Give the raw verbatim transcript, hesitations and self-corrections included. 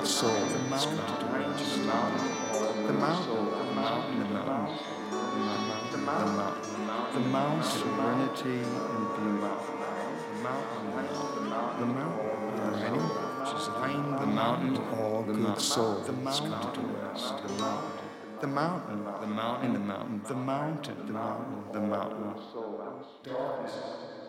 good soul that's come to rest. The mountain, the mountain, the mountain, the mountain, the mountain, serenity and beauty. The mountain, the mountain, ready? Find the mountain, all good soul that's come to rest. The mountain, the mountain, the mountain, the mountain, the mountain, the mountain. Darkness.